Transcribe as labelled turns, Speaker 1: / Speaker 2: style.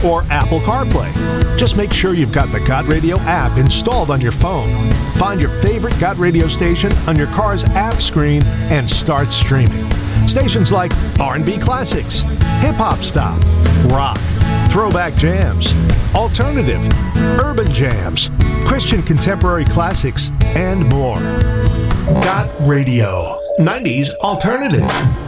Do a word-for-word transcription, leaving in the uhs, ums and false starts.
Speaker 1: or Apple CarPlay. Just make sure you've got the Got Radio app installed on your phone. Find your favorite Got Radio station on your car's app screen and start streaming. Stations like R and B classics, hip-hop style, rock, throwback jams, alternative, urban jams, Christian contemporary classics, and more. Got Radio. nineties Alternative.